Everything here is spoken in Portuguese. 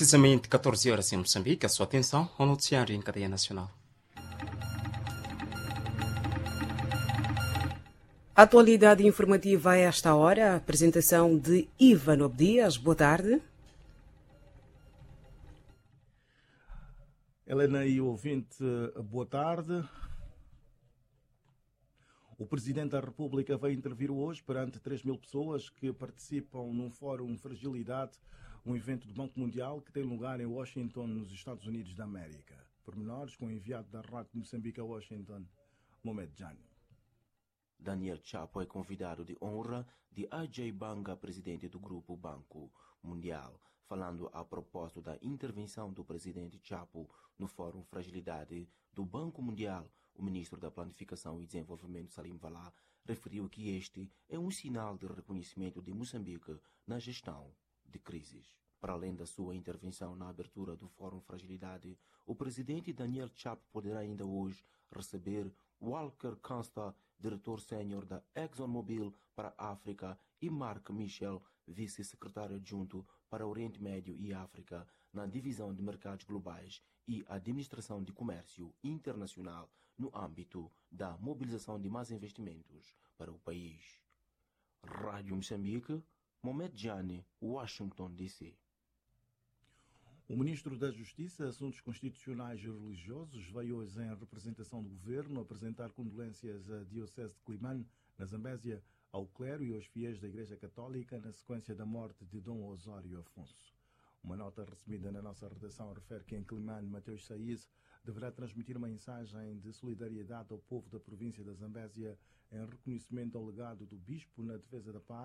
Precisamente 14 horas em Moçambique. A sua atenção ao noticiário em cadeia nacional. Atualidade informativa a esta hora. A apresentação de Ivano Dias. Boa tarde. Helena e ouvinte, boa tarde. O Presidente da República vai intervir hoje perante 3.000 pessoas que participam num Fórum Fragilidade, um evento do Banco Mundial que tem lugar em Washington, nos Estados Unidos da América. Pormenores com o enviado da Rádio Moçambique a Washington, Mohamed Jani. Daniel Chapo é convidado de honra de Ajay Banga, presidente do Grupo Banco Mundial, falando a propósito da intervenção do presidente Chapo no Fórum Fragilidade do Banco Mundial. O ministro da Planificação e Desenvolvimento, Salim Valá, referiu que este é um sinal de reconhecimento de Moçambique na gestão de crises. Para além da sua intervenção na abertura do Fórum Fragilidade, o presidente Daniel Chapo poderá ainda hoje receber Walker Consta, diretor sênior da ExxonMobil para a África, e Mark Michel, vice-secretário adjunto para Oriente Médio e África, na Divisão de Mercados Globais e Administração de Comércio Internacional, no âmbito da mobilização de mais investimentos para o país. Rádio Moçambique, Mohamed Jani, Washington, D.C. O Ministro da Justiça, Assuntos Constitucionais e Religiosos veio hoje em representação do Governo apresentar condolências à Diocese de Climane, na Zambésia, ao clero e aos fiéis da Igreja Católica na sequência da morte de Dom Osório Afonso. Uma nota recebida na nossa redação refere que em Climane, Mateus Saiz deverá transmitir uma mensagem de solidariedade ao povo da província da Zambésia em reconhecimento ao legado do Bispo na defesa da paz